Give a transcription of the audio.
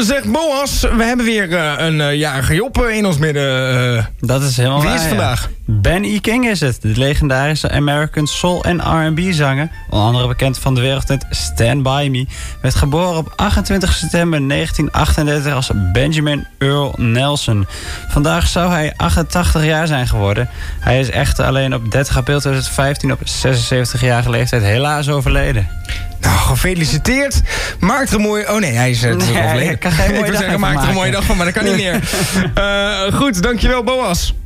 zegt Boas, we hebben weer een jarige Job in ons midden. Dat is helemaal waar. Wie is het vandaag? Ben E. King is het, de legendarische American Soul en R&B zanger. Onder andere bekend van de wereldhit Stand By Me. Werd geboren op 28 september 1938 als Benjamin Earl Nelson. Vandaag zou hij 88 jaar zijn geworden. Hij is echter alleen op 30 april 2015 op 76-jarige leeftijd helaas overleden. Nou, gefeliciteerd. Maak er een mooie... Oh nee, hij is overleden. Ik kan geen mooie dag maak er een mooie dag van, maar dat kan niet meer. Goed, dankjewel Boas.